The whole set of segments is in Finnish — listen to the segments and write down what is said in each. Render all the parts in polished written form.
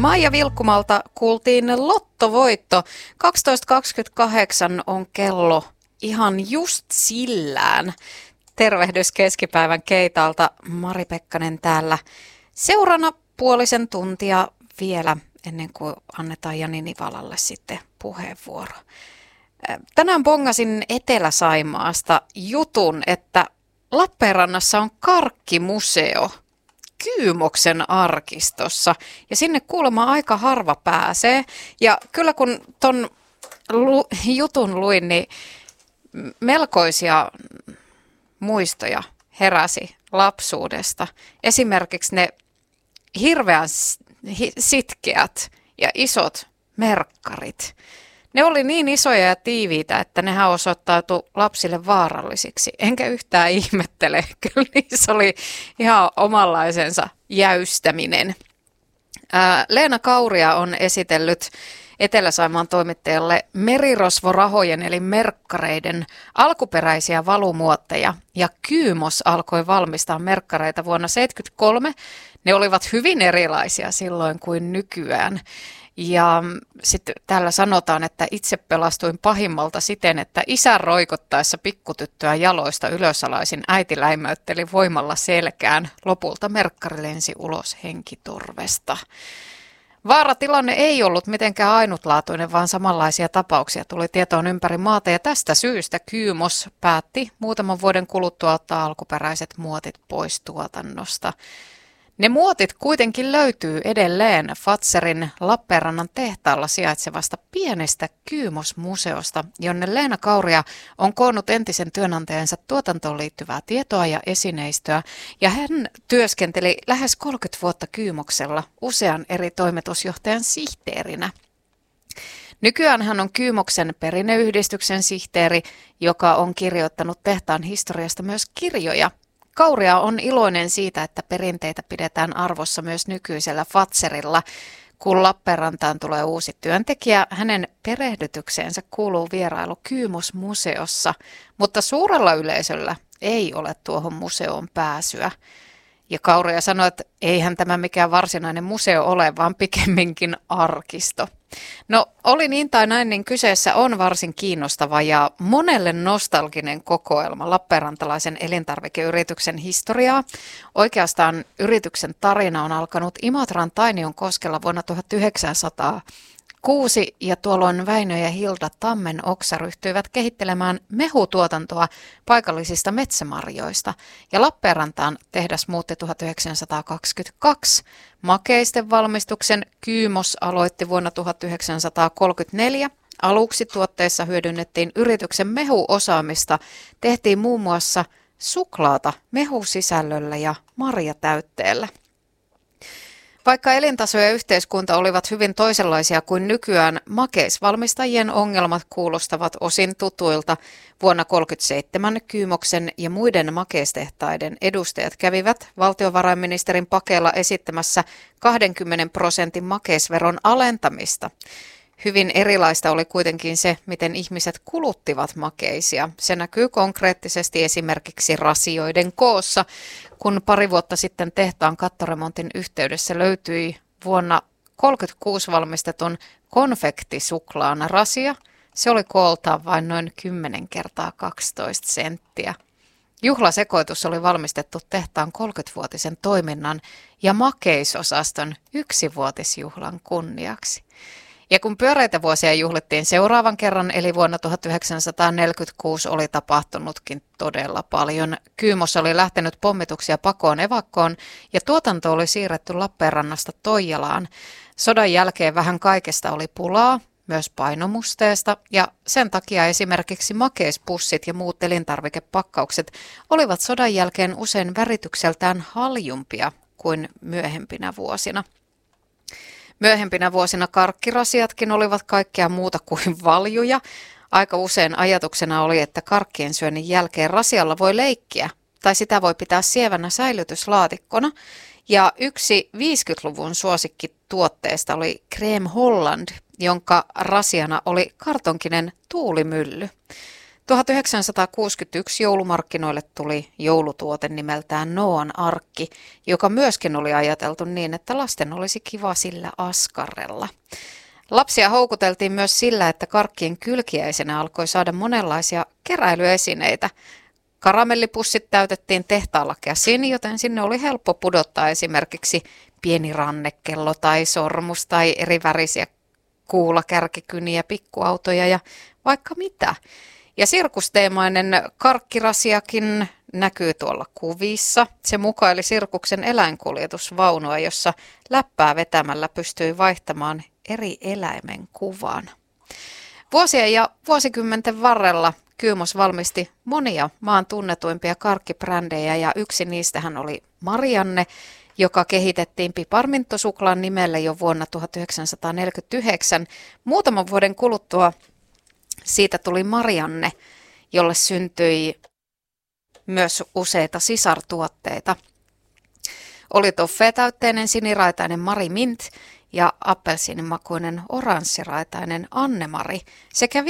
Maija Vilkkumalta kuultiin lottovoitto. 12.28 on kello ihan just sillään. Tervehdys keskipäivän Keitalta. Mari Pekkanen täällä. Seurana puolisen tuntia vielä ennen kuin annetaan Jani Nivalalle sitten puheenvuoro. Tänään bongasin Etelä-Saimaasta jutun, että Lappeenrannassa on karkkimuseo Kyymoksen arkistossa ja sinne kuulemma aika harva pääsee. Ja kyllä kun ton jutun luin, niin melkoisia muistoja heräsi lapsuudesta. Esimerkiksi ne hirveän sitkeät ja isot merkkarit. Ne oli niin isoja ja tiiviitä, että nehän osoittautui lapsille vaarallisiksi. Enkä yhtään ihmettele, kyllä niissä oli ihan omanlaisensa jäystäminen. Leena Kauria on esitellyt Etelä-Saimaan toimittajalle merirosvorahojen eli merkkareiden alkuperäisiä valumuotteja. Ja Kyymos alkoi valmistaa merkkareita vuonna 1973. Ne olivat hyvin erilaisia silloin kuin nykyään. Ja sitten täällä sanotaan, että itse pelastuin pahimmalta siten, että isän roikottaessa pikkutyttöä jaloista ylösalaisin äiti läimäytteli voimalla selkään. Lopulta merkkari lensi ulos henkitorvesta. Vaaratilanne ei ollut mitenkään ainutlaatuinen, vaan samanlaisia tapauksia tuli tietoon ympäri maata ja tästä syystä Kyymos päätti muutaman vuoden kuluttua ottaa alkuperäiset muotit pois tuotannosta. Ne muotit kuitenkin löytyy edelleen Fazerin Lappeenrannan tehtaalla sijaitsevasta pienestä Kyymos-museosta, jonne Leena Kauria on koonnut entisen työnantajansa tuotantoon liittyvää tietoa ja esineistöä, ja hän työskenteli lähes 30 vuotta Kyymoksella usean eri toimitusjohtajan sihteerinä. Nykyään hän on Kyymoksen perinneyhdistyksen sihteeri, joka on kirjoittanut tehtaan historiasta myös kirjoja. Kauria on iloinen siitä, että perinteitä pidetään arvossa myös nykyisellä Fazerilla. Kun Lappeenrantaan tulee uusi työntekijä, hänen perehdytykseensä kuuluu vierailu Kyymos-museossa, mutta suurella yleisöllä ei ole tuohon museoon pääsyä. Ja Kauria sanoi, että eihän tämä mikään varsinainen museo ole, vaan pikemminkin arkisto. No oli niin tai näin, niin kyseessä on varsin kiinnostava ja monelle nostalginen kokoelma Lappeenrantalaisen elintarvikeyrityksen historiaa. Oikeastaan yrityksen tarina on alkanut Imatran Tainionkoskella vuonna 1906 ja tuolloin Väinö ja Hilda Tammenoksa ryhtyivät kehittelemään mehutuotantoa paikallisista metsämarjoista ja Lappeenrantaan tehdas muutti 1922. Makeisten valmistuksen Kyymos aloitti vuonna 1934. Aluksi tuotteissa hyödynnettiin yrityksen mehuosaamista. Tehtiin muun muassa suklaata mehusisällöllä ja marjatäytteellä. Vaikka elintaso ja yhteiskunta olivat hyvin toisenlaisia kuin nykyään, makeisvalmistajien ongelmat kuulostavat osin tutuilta. Vuonna 1937 Kyymoksen ja muiden makeistehtaiden edustajat kävivät valtiovarainministerin pakeilla esittämässä 20% makeisveron alentamista. Hyvin erilaista oli kuitenkin se, miten ihmiset kuluttivat makeisia. Se näkyy konkreettisesti esimerkiksi rasioiden koossa. Kun pari vuotta sitten tehtaan kattoremontin yhteydessä löytyi vuonna 1936 valmistetun konfektisuklaana rasia, se oli kooltaan vain noin 10 kertaa 12 senttiä. Juhlasekoitus oli valmistettu tehtaan 30-vuotisen toiminnan ja makeisosaston 1-vuotisjuhlan kunniaksi. Ja kun pyöreitä vuosia juhlittiin seuraavan kerran, eli vuonna 1946 oli tapahtunutkin todella paljon. Kyymos oli lähtenyt pommituksia pakoon evakkoon ja tuotanto oli siirretty Lappeenrannasta Toijalaan. Sodan jälkeen vähän kaikesta oli pulaa, myös painomusteesta, ja sen takia esimerkiksi makeispussit ja muut elintarvikepakkaukset olivat sodan jälkeen usein väritykseltään haljumpia kuin myöhempinä vuosina. Myöhempinä vuosina karkkirasiatkin olivat kaikkea muuta kuin valjuja. Aika usein ajatuksena oli, että karkkien syönnin jälkeen rasialla voi leikkiä tai sitä voi pitää sievänä säilytyslaatikkona. Ja yksi 50-luvun suosikki tuotteesta oli Crème Holland, jonka rasiana oli kartonkinen tuulimylly. 1961 joulumarkkinoille tuli joulutuote nimeltään Noan arkki, joka myöskin oli ajateltu niin, että lasten olisi kiva sillä askarrella. Lapsia houkuteltiin myös sillä, että karkkien kylkiäisenä alkoi saada monenlaisia keräilyesineitä. Karamellipussit täytettiin tehtaalla käsin, joten sinne oli helppo pudottaa esimerkiksi pieni rannekello tai sormus tai erivärisiä kuulakärkikyniä, pikkuautoja ja vaikka mitä. Ja sirkusteemainen karkkirasiakin näkyy tuolla kuvissa. Se mukaili sirkuksen eläinkuljetusvaunua, jossa läppää vetämällä pystyi vaihtamaan eri eläimen kuvan. Vuosien ja vuosikymmenten varrella Kyymos valmisti monia maan tunnetuimpia karkkibrändejä ja yksi niistähän oli Marianne, joka kehitettiin piparminttosuklaan nimelle jo vuonna 1949. Muutaman vuoden kuluttua siitä tuli Marianne, jolle syntyi myös useita sisartuotteita. Oli toffeetäytteinen siniraitainen Mari Mint ja appelsiinimakuinen oranssiraitainen Anne-Mari sekä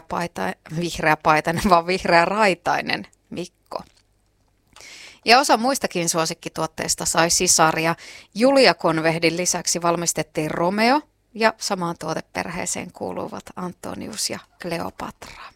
vihreäraitainen Mikko. Ja osa muistakin suosikkituotteista sai sisaria. Julia Konvehdin lisäksi valmistettiin Romeo ja samaan tuoteperheeseen kuuluvat Antonius ja Kleopatra.